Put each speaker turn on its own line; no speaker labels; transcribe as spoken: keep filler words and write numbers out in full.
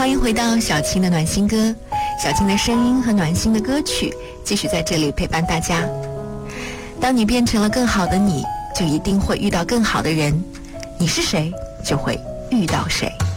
欢迎回到小青的暖心歌，小青的声音和暖心的歌曲继续在这里陪伴大家。当你变成了更好的你，就一定会遇到更好的人，你是谁就会遇到谁。